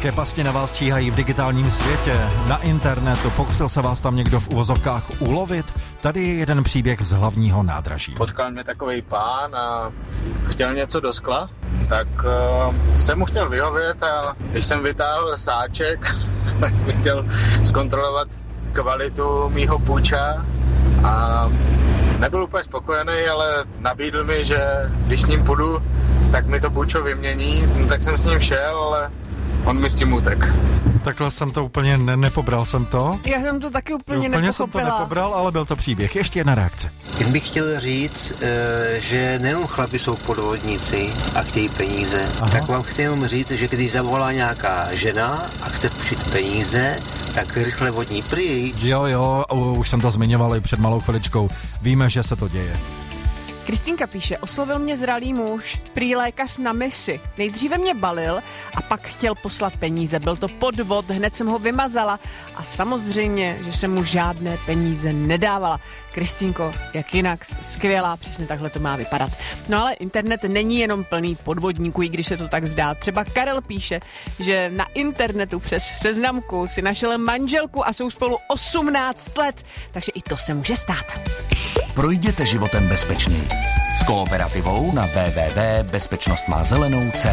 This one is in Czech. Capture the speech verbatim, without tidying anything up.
Jaké pasti na vás číhají v digitálním světě, na internetu, pokusil se vás tam někdo v uvozovkách ulovit? Tady je jeden příběh z hlavního nádraží. Potkal mě takovej pán a chtěl něco do skla, tak uh, jsem mu chtěl vyhovět a když jsem vytáhl sáček, tak bych chtěl zkontrolovat kvalitu mýho půjča a nebyl úplně spokojený, ale nabídl mi, že když s ním půjdu, tak mi to půjčo vymění, no, tak jsem s ním šel, ale on mi s tím utek. Takhle jsem to úplně ne- nepobral jsem to. Já jsem to taky úplně, úplně nepochopila. jsem to nepobral, ale byl to příběh. Ještě jedna reakce. Jen bych chtěl říct, že nejen chlapi jsou podvodníci a chtějí peníze. Aha. Tak vám chci jenom říct, že když zavolá nějaká žena a chce půjčit peníze, tak rychle od ní pryč. Jo, jo, už jsem to zmiňoval i před malou chviličkou. Víme, že se to děje. Kristýnka píše, oslovil mě zralý muž, prý lékař na misi. Nejdříve mě balil a pak chtěl poslat peníze. Byl to podvod, hned jsem ho vymazala a samozřejmě, že jsem mu žádné peníze nedávala. Kristýnko, jak jinak, jste skvělá, přesně takhle to má vypadat. No ale internet není jenom plný podvodníků, i když se to tak zdá. Třeba Karel píše, že na internetu přes Seznamku si našel manželku a jsou spolu osmnáct let, takže i to se může stát. Projděte životem bezpečněji. S Kooperativou na w w w tečka bezpečnost má zelenou tečka